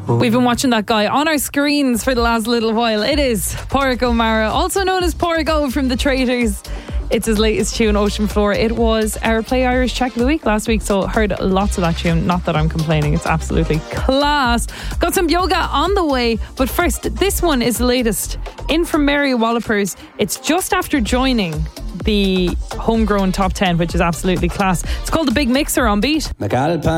We've been watching that guy on our screens for the last little while. It is Pádraig O'Meara, also known as Pádraig O from The Traitors. It's his latest tune, Ocean Floor. It was our Play Irish Check of the Week last week, so heard lots of that tune. Not that I'm complaining, it's absolutely class. Got some yoga on the way, but first, this one is the latest in from Mary Wallopers. It's just after joining the Homegrown Top 10, which is absolutely class. It's called The Big Mixer on Beat.